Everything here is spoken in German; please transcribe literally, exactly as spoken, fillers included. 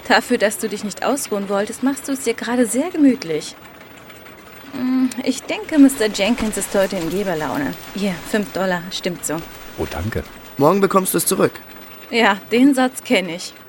Dafür, dass du dich nicht ausruhen wolltest, machst du es dir gerade sehr gemütlich. Ich denke, Mister Jenkins ist heute in Geberlaune. Hier, fünf Dollar, stimmt so. Oh, danke. Morgen bekommst du es zurück. Ja, den Satz kenne ich.